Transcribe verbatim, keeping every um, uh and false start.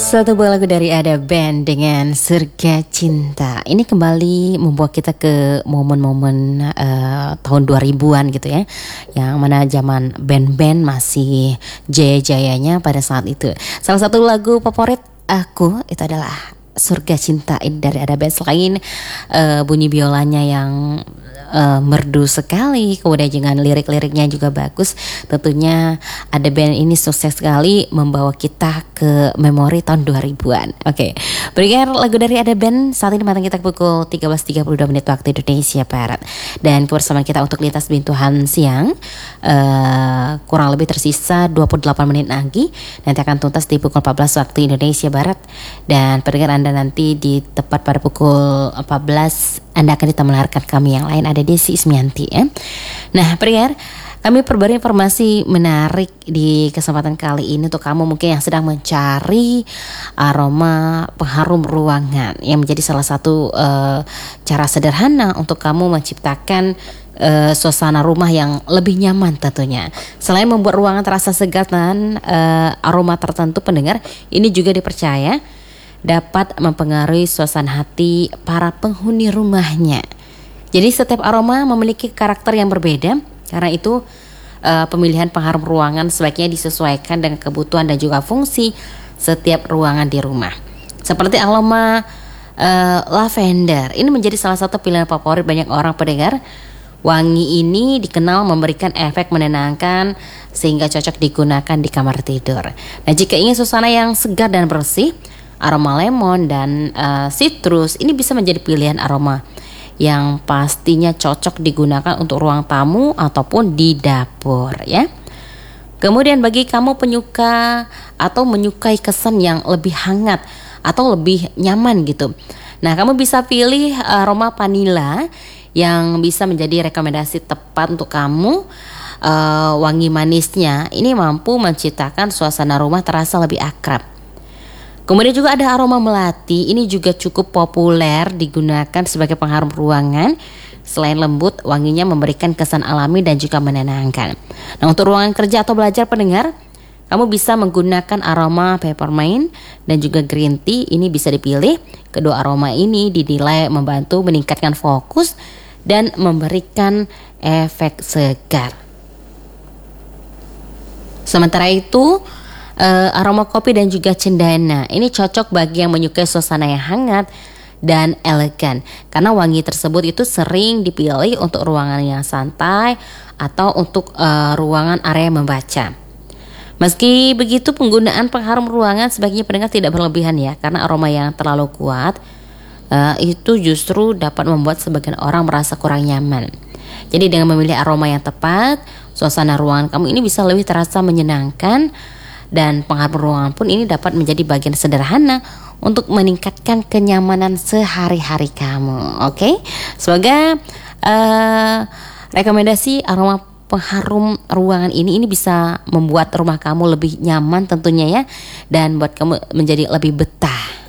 Satu buah lagu dari Ada Band dengan Surga Cinta. Ini kembali membawa kita ke momen-momen uh, tahun dua ribuan gitu ya, yang mana zaman band-band masih jaya-jayanya pada saat itu. Salah satu lagu favorit aku itu adalah Surga Cinta dari Ada Band. Selain uh, bunyi biolanya yang Uh, merdu sekali, kemudian dengan lirik-liriknya juga bagus. Tentunya Ada Band ini sukses sekali membawa kita ke memori tahun dua ribuan. Oke, okay. Berikan lagu dari Ada Band. Saat ini matang kita pukul tiga belas tiga puluh dua menit waktu Indonesia Barat. Dan bersama kita untuk lintas bintuhan siang, uh, kurang lebih tersisa dua puluh delapan menit lagi. Nanti akan tuntas di pukul empat belas waktu Indonesia Barat. Dan pendengar Anda nanti di tepat pada pukul empat belas Anda akan ditemelarkan kami yang lain, ada Desi Ismianti ya. Nah, pendengar, kami perbarui informasi menarik di kesempatan kali ini untuk kamu mungkin yang sedang mencari aroma pengharum ruangan yang menjadi salah satu uh, cara sederhana untuk kamu menciptakan uh, suasana rumah yang lebih nyaman tentunya. Selain membuat ruangan terasa segar dan uh, aroma tertentu, pendengar, ini juga dipercaya dapat mempengaruhi suasana hati para penghuni rumahnya. Jadi setiap aroma memiliki karakter yang berbeda. Karena itu uh, pemilihan pengharum ruangan sebaiknya disesuaikan dengan kebutuhan dan juga fungsi setiap ruangan di rumah. Seperti aroma uh, lavender, ini menjadi salah satu pilihan favorit banyak orang pendengar. Wangi ini dikenal memberikan efek menenangkan sehingga cocok digunakan di kamar tidur. Nah, jika ingin suasana yang segar dan bersih, aroma lemon dan uh, citrus ini bisa menjadi pilihan aroma yang pastinya cocok digunakan untuk ruang tamu ataupun di dapur ya. Kemudian bagi kamu penyuka atau menyukai kesan yang lebih hangat atau lebih nyaman gitu, nah kamu bisa pilih aroma vanilla yang bisa menjadi rekomendasi tepat untuk kamu. Uh, wangi manisnya ini mampu menciptakan suasana rumah terasa lebih akrab. Kemudian juga ada aroma melati, ini juga cukup populer digunakan sebagai pengharum ruangan. Selain lembut, wanginya memberikan kesan alami dan juga menenangkan. Nah, untuk ruangan kerja atau belajar pendengar, kamu bisa menggunakan aroma peppermint dan juga green tea, ini bisa dipilih. Kedua aroma ini dinilai membantu meningkatkan fokus dan memberikan efek segar. Sementara itu, Uh, aroma kopi dan juga cendana ini cocok bagi yang menyukai suasana yang hangat dan elegan, karena wangi tersebut itu sering dipilih untuk ruangan yang santai atau untuk uh, ruangan area membaca. Meski begitu, penggunaan pengharum ruangan sebaiknya pendengar tidak berlebihan ya, karena aroma yang terlalu kuat uh, itu justru dapat membuat sebagian orang merasa kurang nyaman. Jadi dengan memilih aroma yang tepat, suasana ruangan kamu ini bisa lebih terasa menyenangkan. Dan pengharum ruangan pun ini dapat menjadi bagian sederhana untuk meningkatkan kenyamanan sehari-hari kamu. Oke, okay? Semoga uh, rekomendasi aroma pengharum ruangan ini ini bisa membuat rumah kamu lebih nyaman tentunya ya, dan buat kamu menjadi lebih betah.